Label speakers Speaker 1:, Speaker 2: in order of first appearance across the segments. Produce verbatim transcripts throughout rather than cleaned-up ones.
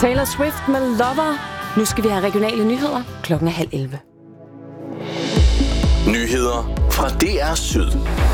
Speaker 1: Taylor Swift med Lover. Nu skal vi have regionale nyheder. Klokken er halv elleve.
Speaker 2: Nyheder fra D R Syd.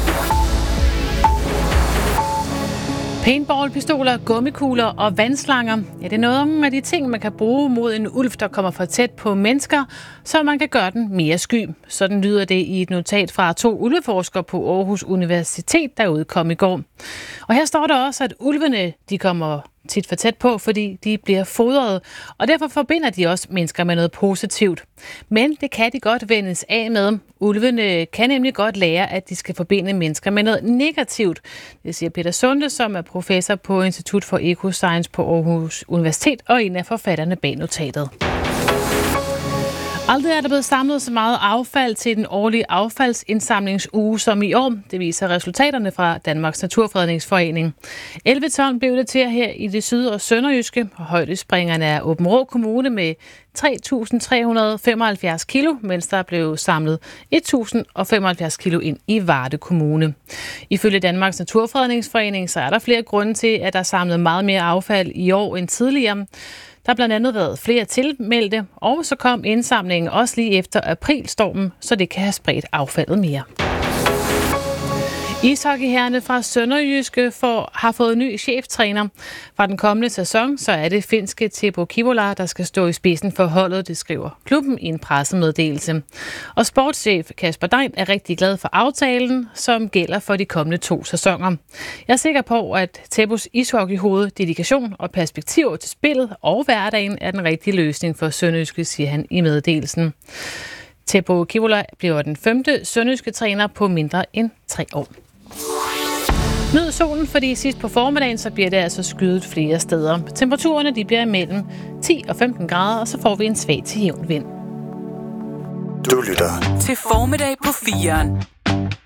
Speaker 3: Paintballpistoler, gummikugler og vandslanger. Ja, det er noget af de ting, man kan bruge mod en ulv, der kommer for tæt på mennesker, så man kan gøre den mere sky. Sådan lyder det i et notat fra to ulveforskere på Aarhus Universitet, der udkom i går. Og her står der også, at ulvene de kommer tit for tæt på, fordi de bliver fodret, og derfor forbinder de også mennesker med noget positivt. Men det kan de godt vendes af med. Ulvene kan nemlig godt lære, at de skal forbinde mennesker med noget negativt. Det siger Peter Sunde, som er professor på Institut for Ecoscience på Aarhus Universitet og en af forfatterne bag notatet. Aldrig er der blevet samlet så meget affald til den årlige affaldsindsamlingsuge som i år. Det viser resultaterne fra Danmarks Naturfredningsforening. elleve ton blev det til her i det syd- og sønderjyske, og højdespringerne er Aabenraa Kommune med tre tusind tre hundrede og femoghalvfjerds kilo, mens der blev samlet et tusind og femoghalvfjerds kilo ind i Varde Kommune. Ifølge Danmarks Naturfredningsforening så er der flere grunde til, at der er samlet meget mere affald i år end tidligere. Der har blandt andet været flere tilmeldte, og så kom indsamlingen også lige efter aprilstormen, så det kan have spredt affaldet mere. Ishockeyherrerne fra Sønderjyske får, har fået ny cheftræner. Fra den kommende sæson, så er det finske Teppo Kivola, der skal stå i spidsen for holdet, det skriver klubben i en pressemeddelelse. Og sportschef Kasper Dein er rigtig glad for aftalen, som gælder for de kommende to sæsoner. Jeg er sikker på, at Teppos ishockeyhoved, dedikation og perspektiver til spillet og hverdagen er den rigtige løsning for Sønderjyske, siger han i meddelelsen. Teppo Kivola bliver den femte sønderjyske træner på mindre end tre år. Nyd solen, fordi sidst på formiddagen, så bliver det altså skyet flere steder. Temperaturerne de bliver mellem ti og femten grader, og så får vi en svag til jævn vind.
Speaker 2: Du lytter
Speaker 4: til Formiddag på firen.